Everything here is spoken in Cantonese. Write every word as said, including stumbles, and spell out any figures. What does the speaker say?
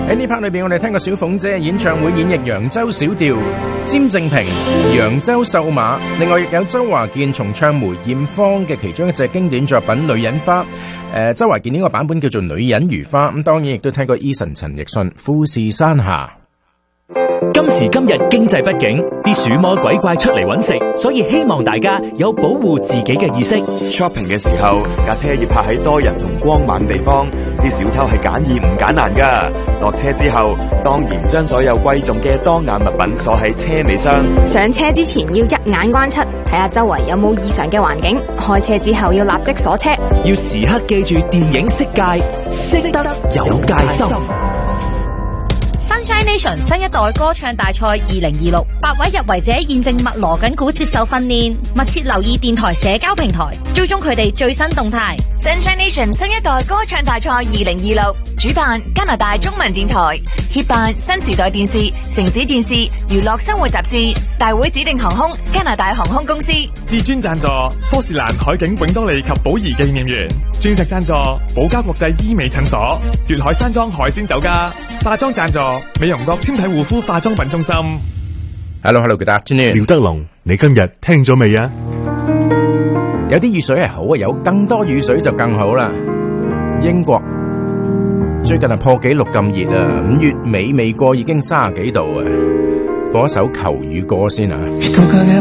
喺呢 part 裏邊，我哋聽過小鳳姐演唱會演繹揚州小調，詹正平、揚州瘦馬，另外亦有周華健重唱梅艷芳嘅其中一隻經典作品《女人花》。誒、呃，周華健呢個版本叫做《女人如花》。咁當然亦都聽過 Eason 陳奕迅《富士山下》。 今時今日經濟不景，啲鼠魔鬼怪出嚟揾食，所以希望大家有保護自己嘅意識。 Shopping 嘅時候，架車要泊喺多人同光猛地方，啲小偷係揀易唔揀難噶。落車之後，當然將所有貴重嘅當眼物品鎖喺車尾箱。 上車之前要一眼關七，睇下周圍有冇異常嘅環境。開車之後要立即鎖車， 要時刻記住電影色戒，識得有戒心。 Sunshine Nation 新一代歌唱大賽二零二六，八位入圍者現正密鑼緊鼓接受訓練，密切留意電台社交平台，追蹤佢哋最新動態。 Sunshine Nation 新一代歌唱大賽二零二六，主辦加拿大中文電台，協辦新時代電視、城市電視、娛樂生活雜誌，大會指定航空加拿大航空公司， 至尊贊助科士蘭海景永多利及寶儀紀念園，鑽石贊助寶嘉國際醫美診所，粵海山莊海鮮酒家，化妝贊助美容樂纖體護膚化妝品中心。 Hello Hello，good afternoon。 廖德龍，你今日聽咗未啊？ 有啲雨水係好啊，有更多雨水就更好啦。英國最近係破紀錄咁熱啊，五月尾未過已經三十幾度啊。播一首求雨歌先啊。